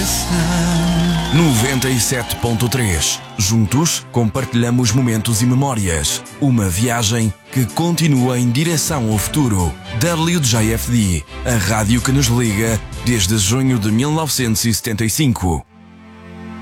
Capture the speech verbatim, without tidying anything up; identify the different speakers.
Speaker 1: noventa e sete ponto três. Juntos compartilhamos momentos e memórias. Uma viagem que continua em direção ao futuro. W J F D, a rádio que nos liga desde junho de mil novecentos e setenta e cinco.